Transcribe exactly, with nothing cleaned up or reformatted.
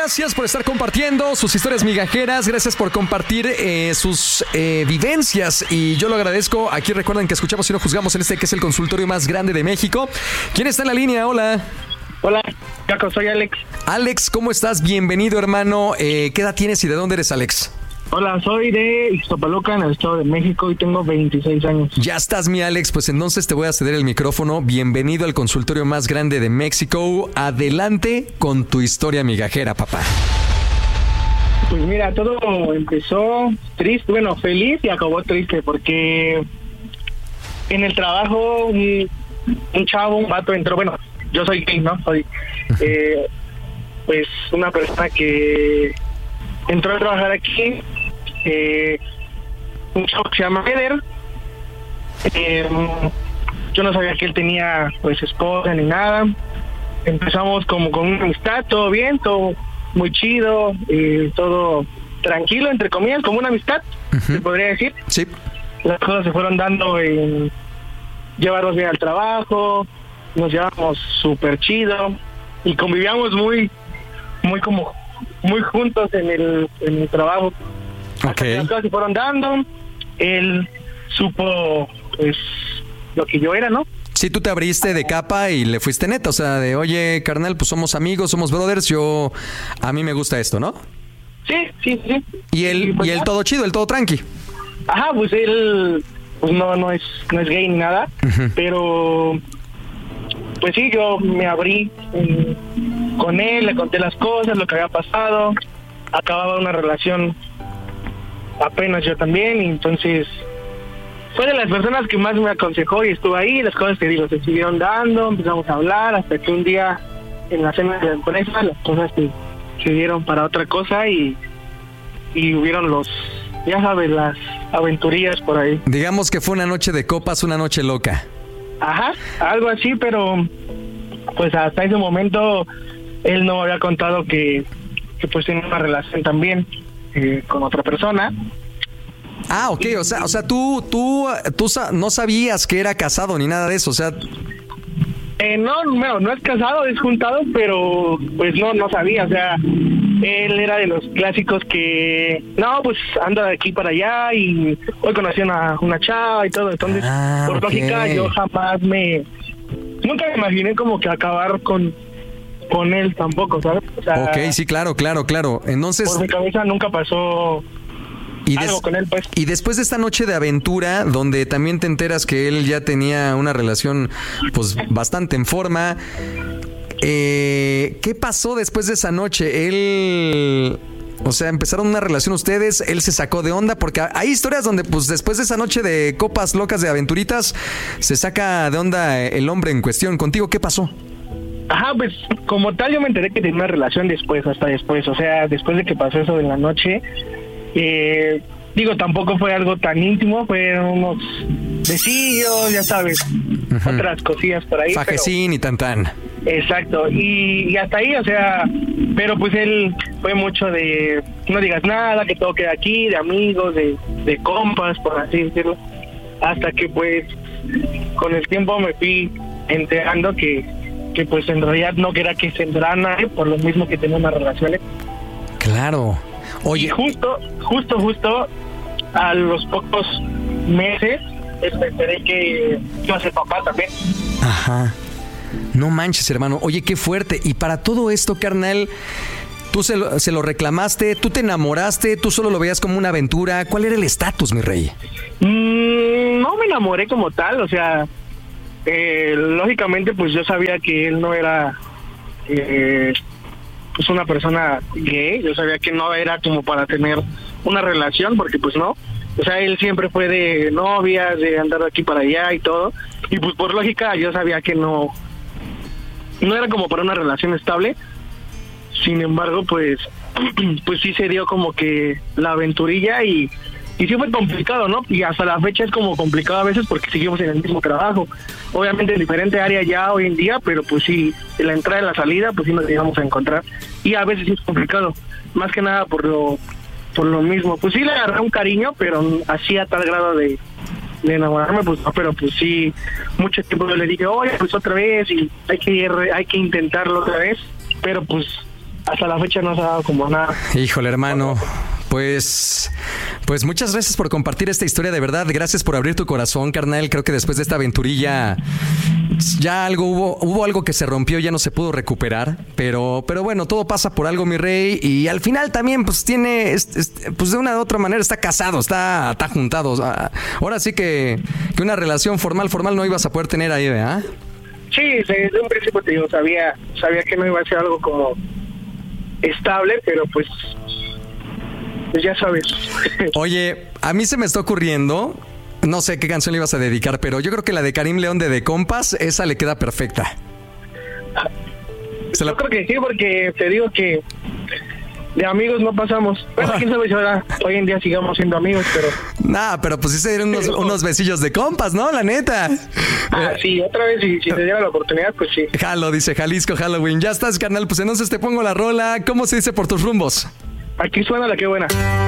gracias por estar compartiendo sus historias migajeras, gracias por compartir eh, sus eh, vivencias y yo lo agradezco. Aquí recuerden que escuchamos y no juzgamos en este que es el consultorio más grande de México. ¿Quién está en la línea? Hola. Hola, Caco, soy Alex. Alex, ¿cómo estás? Bienvenido, hermano. Eh, ¿Qué edad tienes y de dónde eres, Alex? Hola, soy de Ixtapaluca, en el Estado de México, y tengo veintiséis años. Ya estás, mi Alex. Pues entonces te voy a ceder el micrófono. Bienvenido al consultorio más grande de México. Adelante con tu historia migajera, papá. Pues mira, todo empezó triste, bueno, feliz y acabó triste, porque en el trabajo un, un chavo, un vato entró, bueno, yo soy gay, ¿no? Soy, eh, pues, una persona que entró a trabajar aquí. Eh, un chavo que se llama Eder. Eh, yo no sabía que él tenía pues esposa ni nada. Empezamos como con una amistad, todo bien, todo muy chido, eh, todo tranquilo, entre comillas, como una amistad, uh-huh. se podría decir. Sí. Las cosas se fueron dando en llevarnos bien al trabajo, nos llevamos súper chido y convivíamos muy, muy como, muy juntos en el, en el trabajo. Okay. Las cosas se fueron dando, él supo pues lo que yo era, ¿no? Sí, tú te abriste de capa y le fuiste neta, o sea, de oye, carnal, pues somos amigos, somos brothers, yo, a mí me gusta esto, ¿no? Sí, sí, sí. Y él, y, pues, y él todo chido, él todo tranqui. Ajá, pues él, pues no, no es, no es gay ni nada, uh-huh. pero pues sí, yo me abrí eh, con él, le conté las cosas, lo que había pasado, acababa una relación apenas yo también, y entonces fue de las personas que más me aconsejó y estuvo ahí. Las cosas que digo se siguieron dando, empezamos a hablar hasta que un día en la cena de la empresa las cosas se, se dieron para otra cosa y, y hubieron los, ya sabes, las aventurías por ahí. Digamos que fue una noche de copas, una noche loca. Ajá, algo así, pero pues hasta ese momento él no me había contado que, que pues tenía una relación también Eh, con otra persona. Ah, ok, o sea, o sea, tú, tú, tú no sabías que era casado ni nada de eso, o sea. Eh, no, no, no es casado, es juntado, pero pues no, no sabía, o sea, él era de los clásicos que, no, pues anda de aquí para allá y hoy conocí a una, una chava y todo, entonces, ah, por okay. lógica, yo jamás me, nunca me imaginé como que acabar con con él tampoco, ¿sabes? O sea, ok, sí, claro, claro, claro. Entonces, por mi cabeza nunca pasó y algo des- con él, pues. Y después de esta noche de aventura, donde también te enteras que él ya tenía una relación, pues, bastante en forma, eh, ¿qué pasó después de esa noche? Él... O sea, empezaron una relación ustedes, él se sacó de onda, porque hay historias donde, pues, después de esa noche de copas locas de aventuritas, se saca de onda el hombre en cuestión. ¿Contigo qué pasó? Ajá, pues como tal yo me enteré que tenía una relación después, hasta después, o sea, después de que pasó eso de la noche, eh, digo, tampoco fue algo tan íntimo, fueron unos besillos, ya sabes, uh-huh. otras cosillas por ahí. Fajecín pero, y tan tan. Exacto, y, y hasta ahí, o sea, pero pues él fue mucho de, no digas nada, que todo queda aquí, de amigos, de, de compas, por así decirlo, hasta que pues con el tiempo me fui enterando que que pues en realidad no quería que se entrara eh, por lo mismo que tenía unas relaciones. Claro. Oye. Y justo, justo, justo a los pocos meses me enteré que iba a ser papá también. Ajá. No manches, hermano. Oye, qué fuerte. Y para todo esto, carnal, tú se lo, se lo reclamaste, tú te enamoraste, tú solo lo veías como una aventura. ¿Cuál era el estatus, mi rey? Mm, no me enamoré como tal, o sea... Eh, lógicamente pues yo sabía que él no era eh, pues una persona gay, yo sabía que no era como para tener una relación, porque pues no, o sea, él siempre fue de novias, de andar de aquí para allá y todo, y pues por lógica yo sabía que no no era como para una relación estable. Sin embargo, pues pues sí se dio como que la aventurilla y Y sí fue complicado, ¿no? Y hasta la fecha es como complicado a veces porque seguimos en el mismo trabajo. Obviamente en diferente área ya hoy en día, pero pues sí, en la entrada y la salida, pues sí nos llegamos a encontrar. Y a veces sí es complicado, más que nada por lo por lo mismo. Pues sí le agarré un cariño, pero así a tal grado de, de enamorarme, pues no, pero pues sí, mucho tiempo yo le dije, oye, pues otra vez, y hay que ir, hay que intentarlo otra vez. Pero pues hasta la fecha no se ha dado como nada. Híjole, hermano. Pues, pues muchas gracias por compartir esta historia, de verdad. Gracias por abrir tu corazón, carnal. Creo que después de esta aventurilla ya algo hubo, hubo algo que se rompió, ya no se pudo recuperar. Pero, pero bueno, todo pasa por algo, mi rey. Y al final también, pues tiene, es, es, pues de una u otra manera está casado, está, está juntado. Ahora sí que, que una relación formal, formal no ibas a poder tener ahí, ¿verdad? Sí, desde un principio te digo, sabía, sabía que no iba a ser algo como estable, pero pues, pues ya sabes. Oye, a mí se me está ocurriendo, no sé qué canción le ibas a dedicar, pero yo creo que la de Karim León de De Compas, esa le queda perfecta. Se la... Yo creo que sí, porque te digo que de amigos no pasamos. Bueno, quién sabe si ahora, hoy en día sigamos siendo amigos, pero... Nah, pero pues sí se dieron unos, unos besillos de compas, ¿no? La neta. Ah, sí, otra vez, si, si te diera la oportunidad, pues sí. Jalo, dice Jalisco Halloween. Ya estás, carnal, pues entonces te pongo la rola. ¿Cómo se dice por tus rumbos? Aquí suena la que buena.